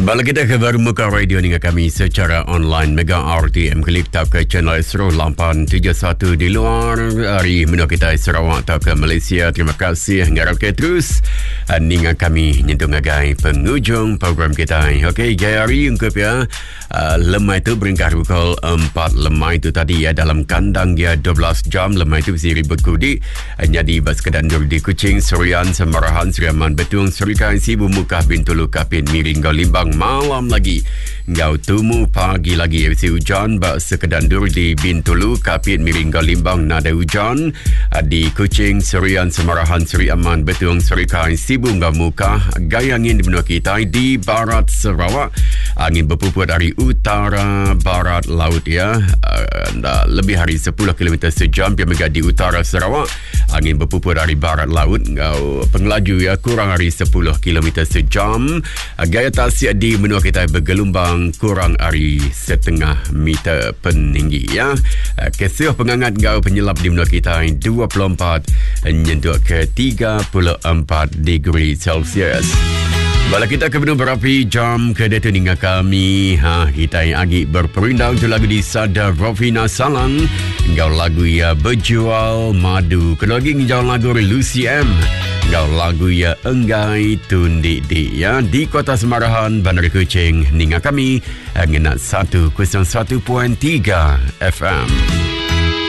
Balik kita ke baru muka radio dengan kami secara online Mega RTM klik tap ke channel Astro 871 di luar hari menua kita Sarawak tap ke Malaysia. Terima kasih ngarap ke terus dengan kami nyentuh ngagai penghujung program kita. Okey, gaya hari ungkap ya. Lemah itu beringkat pukul 4. Lemah itu tadi ya dalam kandang dia 12 jam. Lemah itu bersiri berkudi jadi bas kedandur di Kuching, Serian, Semarahan, Seriaman, Betung, Serikai, Sibu, Mukah, Bintulu, Kapin, Miring, Limbang. Malam lagi ngau tumu pagi lagi si hujan bak sekedandur di Bintulu, Kapit, Miringgal, Limbang nada hujan di Kuching, Serian, Semarahan, Seri Aman, Betung, Serikai, Sibu, Mukah. Gaya angin di benua kita di barat Sarawak, angin berpuput dari utara barat laut ya, lebih hari 10 km sejam. Biar di utara Sarawak angin berpuput dari barat laut, ngau pengelaju ya kurang hari 10 km sejam. Gaya tasik di menua kita bergelombang kurang hari 1/2 meter peninggi ya. Kesih pengangat gau penyelap di menua kita 24 nyentuh ke 34 degree Celsius. Bala kita ke benua berapi jam ke detu dengan kami. Kita yang agi berperindang tu lagu di Sada Rovina Salang. Gau lagu ya berjual madu. Kedua lagi ngejau lagu Lucy M. Gau lagu ya enggai tundi di ya di Kota Semarahan, Bandar Kuching. Ninga kami ngenat 101.3 FM.